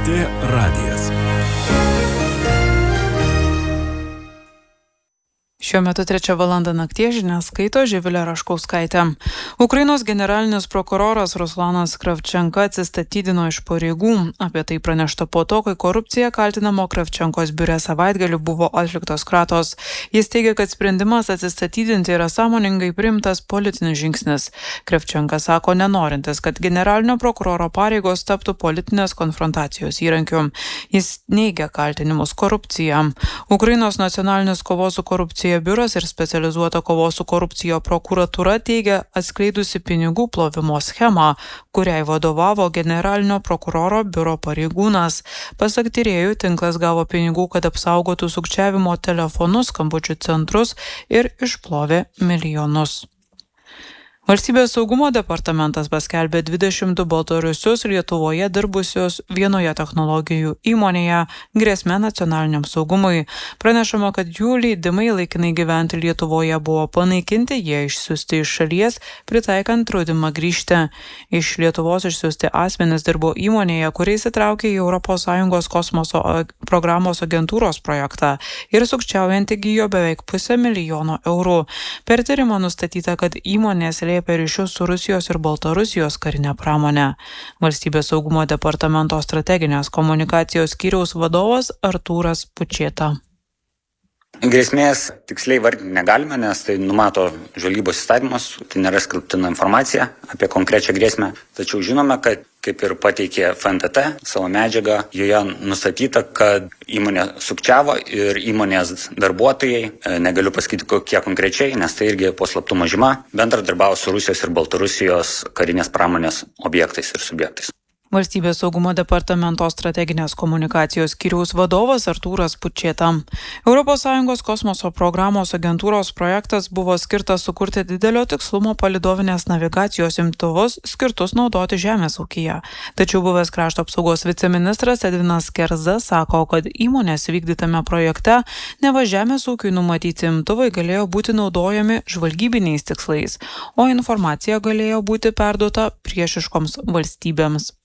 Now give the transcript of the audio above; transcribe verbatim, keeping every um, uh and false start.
Lrt radijas. Šiuo metu trečią valandą nakties žinias skaito Živilė Raškauskaitė. Ukrainos generalinis prokuroras Ruslanas Kravčenka atsistatydino iš pareigų. Apie tai pranešta po to, kai korupcija kaltinamo Kravčenkos biure savaitgalį buvo atliktos kratos. Jis teigia, kad sprendimas atsistatydinti yra sąmoningai priimtas politinis žingsnis. Kravčenka sako nenorintis, kad generalinio prokuroro pareigos taptų politinės konfrontacijos įrankiu. Jis neigia kaltinimus korupcija. Ukrainos nacionalinis kovos su korupcija biuras ir specializuota kovos su korupcija prokuratūra teigia atskleidusi pinigų plovimo schemą, kuriai vadovavo generalinio prokuroro biuro pareigūnas. Pasak tyrėjų, tinklas gavo pinigų, kad apsaugotų sukčiavimo telefonus, skambučių centrus ir išplovė milijonus. Valstybės saugumo departamentas paskelbė dvidešimt du baltarusius Lietuvoje dirbusius vienoje technologijų įmonėje grėsme nacionaliniam saugumui. Pranešama, kad jų leidimai laikinai gyventi Lietuvoje buvo panaikinti, jie išsiųsti iš šalies, pritaikant draudimą grįžti. Iš Lietuvos išsiųsti asmenys dirbo įmonėje, kuriais įtraukė į Europos Sąjungos kosmoso programos agentūros projektą ir sukčiaujant įgijo beveik pusę milijono eurų. Per tyrimą nustatyta, kad įmonės per ryšius su Rusijos ir Baltarusijos karinė pramonė. Valstybės saugumo departamento strateginės komunikacijos skyriaus vadovas Artūras Pučėta. Grėsmės tiksliai vardinti negalime, nes tai numato žvalgybos įstatymas, tai nėra skelbtina informacija apie konkrečią grėsmę. Tačiau žinome, kad kaip ir pateikė F N T T savo medžiagą, joje nustatyta, kad įmonė sukčiavo ir įmonės darbuotojai, negaliu pasakyti kokie konkrečiai, nes tai irgi po slaptumo žyma, bendradarbiavo su Rusijos ir Baltarusijos karinės pramonės objektais ir subjektais. Valstybės saugumo departamento strateginės komunikacijos skyriaus vadovas Artūras Pučėta. Europos Sąjungos kosmoso programos agentūros projektas buvo skirtas sukurti didelio tikslumo palydovinės navigacijos imtuvus skirtus naudoti žemės ūkyje. Tačiau buvęs krašto apsaugos viceministras Edvinas Kerza sako, kad įmonės vykdytame projekte neva žemės ūkiui numatyti imtuvai galėjo būti naudojami žvalgybiniais tikslais, o informacija galėjo būti perduota priešiškoms valstybėms.